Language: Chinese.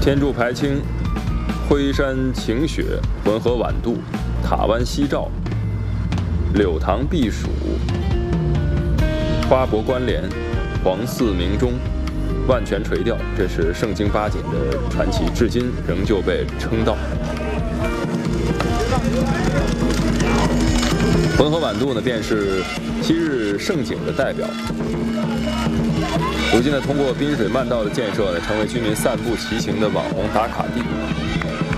天柱排清，辉山晴雪，浑河晚渡，塔湾夕照，柳塘避暑，花博关联，黄寺鸣钟，万泉垂钓，这是盛京八景的传奇，至今仍旧被称道。浑河晚渡呢，便是昔日盛景的代表。如今呢，通过滨水漫道的建设呢，成为居民散步骑行的网红打卡地。